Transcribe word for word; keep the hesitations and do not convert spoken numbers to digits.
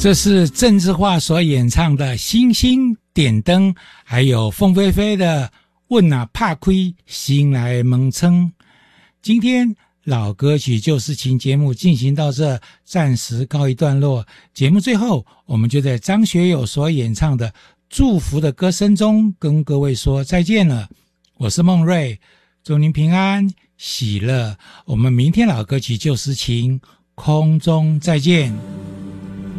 这是郑智化所演唱的《星星点灯》，还有凤飞飞的《问啊怕亏心来蒙撑》。今天老歌曲旧事情节目进行到这，暂时告一段落。节目最后，我们就在张学友所演唱的祝福的歌声中跟各位说再见了。我是孟瑞，祝您平安喜乐。我们明天老歌曲旧事情空中再见。